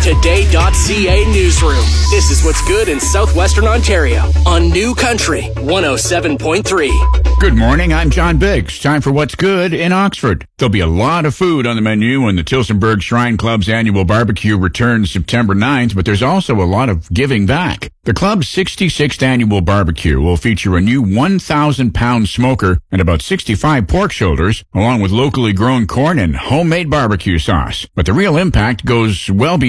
Today.ca newsroom. This is what's good in southwestern Ontario on New Country 107.3. Good morning, I'm John Biggs. Time for What's Good in Oxford. There'll be a lot of food on the menu when the Tillsonburg Shrine Club's annual barbecue returns September 9th, but there's also a lot of giving back. The club's 66th annual barbecue will feature a new 1,000-pound smoker and about 65 pork shoulders, along with locally grown corn and homemade barbecue sauce. But the real impact goes well beyond